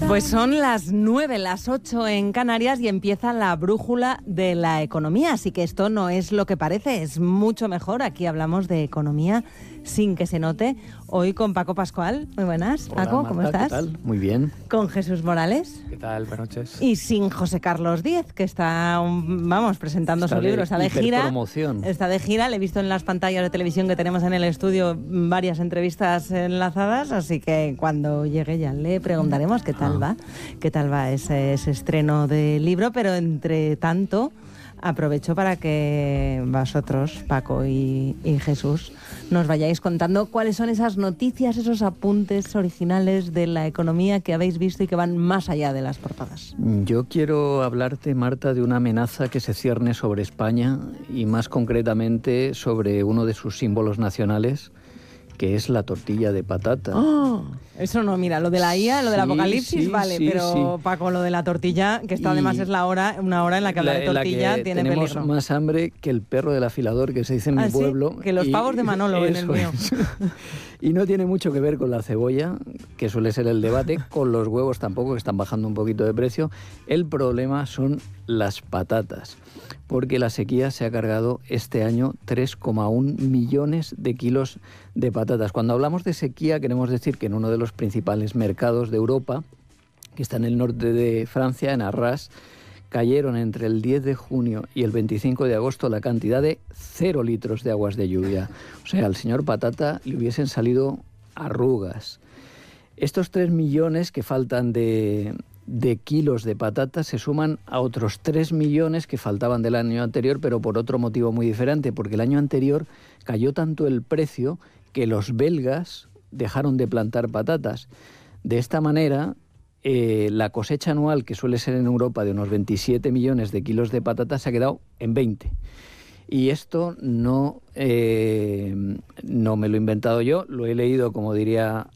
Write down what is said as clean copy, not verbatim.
Pues son las 9, las 8 en Canarias y empieza la brújula de la economía. Así que esto no es lo que parece, es mucho mejor. Aquí hablamos de economía sin que se note. Hoy con Paco Pascual. Muy buenas. Hola, Paco, Marta, ¿cómo estás? ¿qué tal? Muy bien. Con Jesús Morales. ¿Qué tal? Buenas noches. Y sin José Carlos Díez, que está, presentando su libro. Está de gira. Hiperpromoción. Está de gira. Le he visto en las pantallas de televisión que tenemos en el estudio varias entrevistas enlazadas, así que cuando llegue ya le preguntaremos qué tal va. ¿Qué tal va ese estreno del libro? Pero entre tanto, aprovecho para que vosotros, Paco y Jesús, nos vayáis contando cuáles son esas noticias, esos apuntes originales de la economía que habéis visto y que van más allá de las portadas. Yo quiero hablarte, Marta, de una amenaza que se cierne sobre España y más concretamente sobre uno de sus símbolos nacionales, que es la tortilla de patata. ¡Oh! Eso no, mira, lo de la IA, lo del apocalipsis, vale, pero Paco, lo de la tortilla, que esto además es una hora en la que hablar de tortilla tiene peligro. Tenemos más hambre que el perro del afilador, que se dice en mi pueblo. ¿Sí? Que los pavos de Manolo en el mío. Y no tiene mucho que ver con la cebolla, que suele ser el debate, con los huevos tampoco, que están bajando un poquito de precio. El problema son las patatas, porque la sequía se ha cargado este año 3,1 millones de kilos de patatas. Cuando hablamos de sequía queremos decir que en uno de los principales mercados de Europa, que está en el norte de Francia, en Arras, cayeron entre el 10 de junio y el 25 de agosto la cantidad de 0 litros de aguas de lluvia. O sea, al señor patata le hubiesen salido arrugas. Estos 3 millones que faltan de kilos de patatas se suman a otros 3 millones que faltaban del año anterior, pero por otro motivo muy diferente, porque el año anterior cayó tanto el precio que los belgas dejaron de plantar patatas. De esta manera, la cosecha anual, que suele ser en Europa de unos 27 millones de kilos de patatas, se ha quedado en 20. Y esto no me lo he inventado yo, lo he leído, como diría